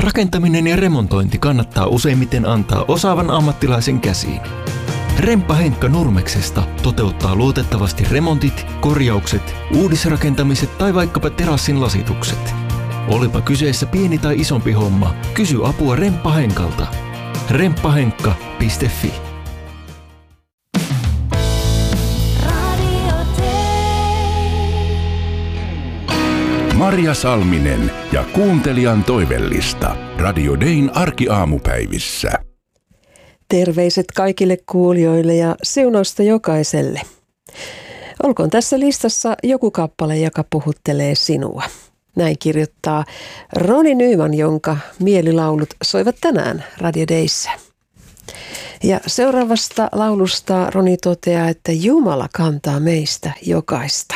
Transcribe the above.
Rakentaminen ja remontointi kannattaa useimmiten antaa osaavan ammattilaisen käsiin. Remppa Henkka Nurmeksesta toteuttaa luotettavasti remontit, korjaukset, uudisrakentamiset tai vaikkapa terassin lasitukset. Olipa kyseessä pieni tai isompi homma, kysy apua Remppa Henkalta. remppahenkka.fi. Marja Salminen ja kuuntelijan toivellista. Radio Dayn arkiaamupäivissä. Terveiset kaikille kuulijoille ja siunausta jokaiselle. Olkoon tässä listassa joku kappale, joka puhuttelee sinua. Näin kirjoittaa Roni Nyman, jonka mielilaulut soivat tänään Radio Dayssä. Ja seuraavasta laulusta Roni toteaa, että Jumala kantaa meistä jokaista.